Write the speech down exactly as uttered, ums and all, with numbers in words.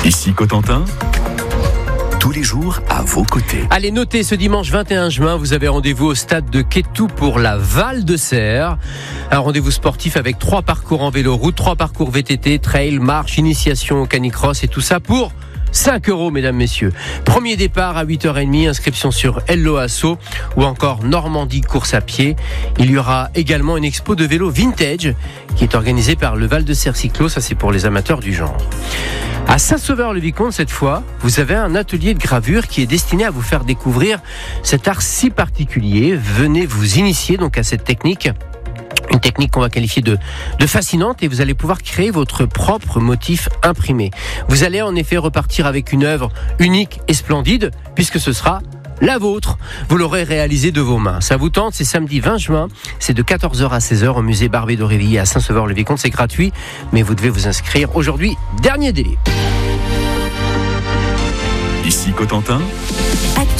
Ici Cotentin, tous les jours à vos côtés. Allez, notez, ce dimanche vingt et un juin, vous avez rendez-vous au stade de Quétou pour la Val de Serre. Un rendez-vous sportif avec trois parcours en vélo-route, trois parcours V T T, trail, marche, initiation au canicross et tout ça pour cinq euros, mesdames, messieurs. Premier départ à huit heures trente, inscription sur Hello Asso ou encore Normandie course à pied. Il y aura également une expo de vélo vintage qui est organisée par le Val de Serre Cyclo, ça c'est pour les amateurs du genre. À Saint-Sauveur-le-Vicomte, cette fois, vous avez un atelier de gravure qui est destiné à vous faire découvrir cet art si particulier. Venez vous initier donc à cette technique. Une technique qu'on va qualifier de, de fascinante et vous allez pouvoir créer votre propre motif imprimé. Vous allez en effet repartir avec une œuvre unique et splendide puisque ce sera la vôtre. Vous l'aurez réalisée de vos mains. Ça vous tente? C'est samedi vingt juin. C'est de quatorze heures à seize heures au musée Barbé d'Aurevilly à Saint-Sauveur-le-Vicomte. C'est gratuit, mais vous devez vous inscrire aujourd'hui. Dernier délai. Ici Cotentin.